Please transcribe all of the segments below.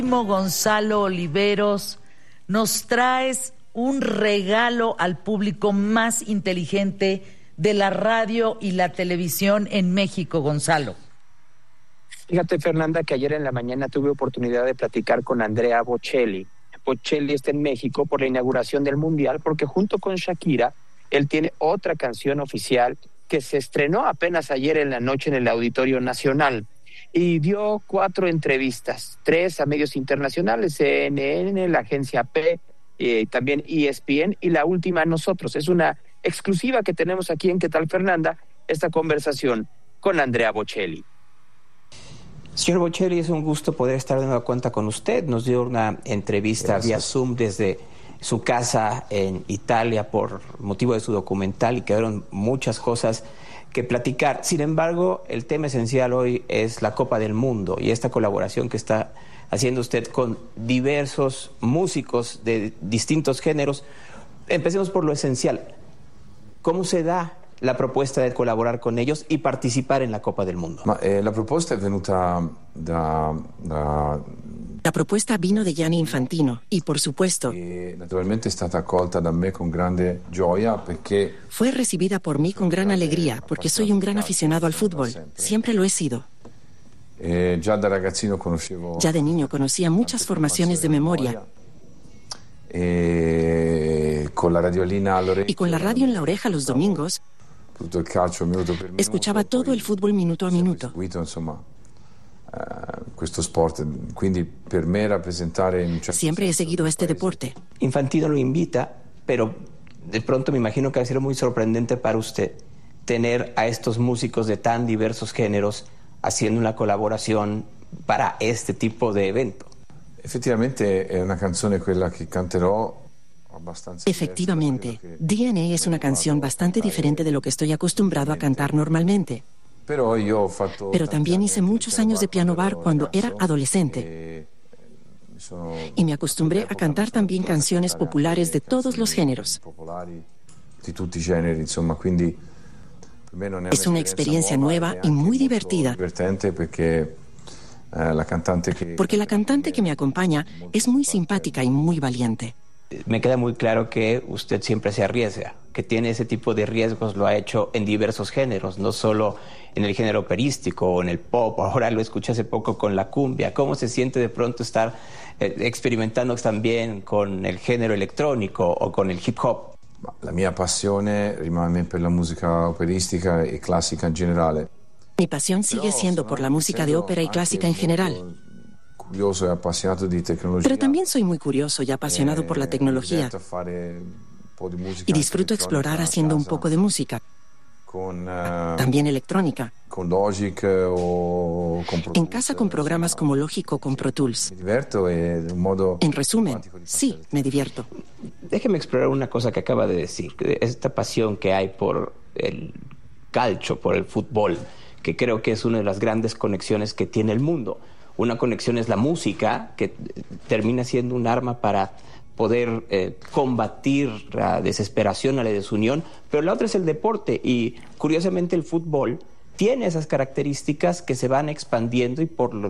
Gonzalo Oliveros, nos traes un regalo al público más inteligente de la radio y la televisión en México, Gonzalo. Fíjate, Fernanda, que ayer en la mañana tuve oportunidad de platicar con Andrea Bocelli. Bocelli está en México por la inauguración del Mundial porque junto con Shakira, él tiene otra canción oficial que se estrenó apenas ayer en la noche en el Auditorio Nacional. Y dio 4 entrevistas, 3 a medios internacionales, CNN, la agencia AP, también ESPN, y la última a nosotros. Es una exclusiva que tenemos aquí en ¿Qué tal, Fernanda? Esta conversación con Andrea Bocelli. Señor Bocelli, es un gusto poder estar de nueva cuenta con usted. Nos dio una entrevista vía Zoom desde su casa en Italia por motivo de su documental y quedaron muchas cosas que platicar. Sin embargo, el tema esencial hoy es la Copa del Mundo y esta colaboración que está haciendo usted con diversos músicos de distintos géneros. Empecemos por lo esencial. ¿Cómo se da la propuesta de colaborar con ellos y participar en la Copa del Mundo? La propuesta è venuta La propuesta vino de Gianni Infantino y, por supuesto, naturalmente è stata accolta da me con grande gioia perché fue recibida por mí con gran alegría porque soy un gran aficionado al fútbol. Siempre lo he sido. già da ragazzino conoscevo Ya de niño conocía muchas formaciones de memoria con la radiolina all'orecchio y con la radio en la oreja los domingos tutto il calcio minuto per minuto, escuchaba todo el fútbol minuto a minuto. seguito insomma questo sport, quindi per me rappresentare in un certo Siempre he senso seguido este deporte. Infantino lo invita, pero de pronto me imagino que va a ser muy sorprendente para usted tener a estos músicos de tan diversos géneros haciendo una colaboración para este tipo de evento. effettivamente è una canzone quella che canterò abbastanza Efectivamente, DNA es una canción bastante diferente de lo que estoy acostumbrado a cantar normalmente. Però io ho fatto Pero tanti también anni hice di muchos años de piano bar cuando era ragazzo adolescente e mi sono y me acostumbré a cantar también canciones populares de todos los géneros. popolari di tutti i generi, insomma, quindi per me non è Es una experiencia nueva y muy divertida. divertente perché la cantante che Porque la cantante que me acompaña es muy simpática y muy valiente. Me queda muy claro que usted siempre se arriesga, que tiene ese tipo de riesgos, lo ha hecho en diversos géneros, no solo en el género operístico o en el pop, ahora lo escuché hace poco con la cumbia. ¿Cómo se siente de pronto estar experimentando también con el género electrónico o con el hip hop? la mia passione rimane per la musica operistica e classica in generale. Mi pasión sigue siendo por la música de ópera y clásica en general. Curioso e appassionato di tecnologia. Pero también soy muy curioso y apasionado por la tecnología Mi diverto a fare un po' di musica y disfruto anche explorar elettronica haciendo a un casa, poco de música, con también electrónica, Logic o con Pro en Tools, casa con programas como Logic o con Pro Tools. mi diverto e un modo En resumen, simpatico di sí, passare il me divierto. Déjeme explorar una cosa que acaba de decir, esta pasión que hay por el calcio, por el fútbol, que creo que es una de las grandes conexiones que tiene el mundo. Una conexión es la música, que termina siendo un arma para poder combatir la desesperación, a la desunión, pero la otra es el deporte y curiosamente el fútbol tiene esas características que se van expandiendo y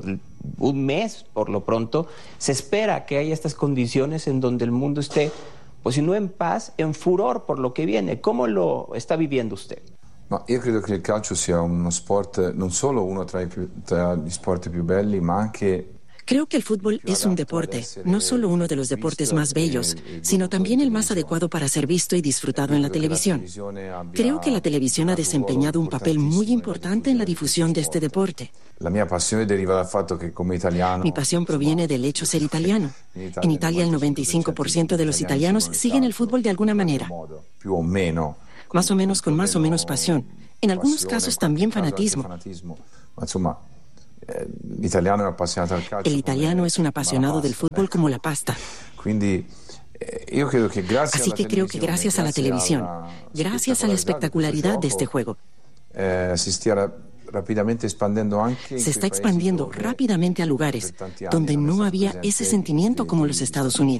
un mes, por lo pronto, se espera que haya estas condiciones en donde el mundo esté, pues si no en paz, en furor por lo que viene. ¿Cómo lo está viviendo usted? Ma io credo che il calcio sia uno sport, non solo uno tra gli sport più belli, ma anche Creo que el fútbol es un deporte, no solo uno de los deportes más bellos, sino también el más adecuado para ser visto y disfrutado en la televisión. Creo que la televisión ha desempeñado un papel muy importante en la difusión de este deporte. La mia passione deriva dal fatto che come italiano Mi pasión proviene del hecho ser italiano. En Italia el 95% de los italianos siguen el fútbol de alguna manera, più o meno, más o menos con más o menos pasión. En algunos casos también fanatismo. Ma insomma, l'italiano è appassionato al calcio. El italiano es un apasionado del fútbol como la pasta. Quindi io credo che grazie Así alla que creo que gracias a la televisión, gracias a la espectacularidad de este juego, si stia rapidamente espandendo anche in se está quei paesi expandiendo dove rápidamente a lugares per tanti anni donde non è no stato había presente ese sentimiento como los Estados Unidos.